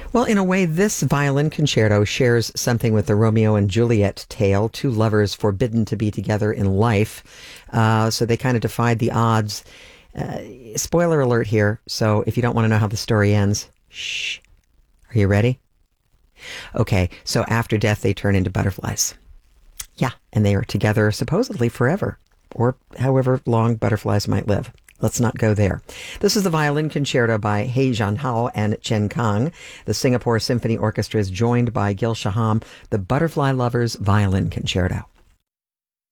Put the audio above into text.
Well, in a way, this violin concerto shares something with the Romeo and Juliet tale, two lovers forbidden to be together in life. So they kind of defied the odds. Uh, Spoiler alert here. So if you don't want to know how the story ends, shh. Are you ready? Okay, so after death, they turn into butterflies. Yeah, and they are together supposedly forever, or however long butterflies might live. Let's not go there. This is the violin concerto by He Jianhao and Chen Kang. The Singapore Symphony Orchestra is joined by Gil Shaham, the Butterfly Lovers Violin Concerto.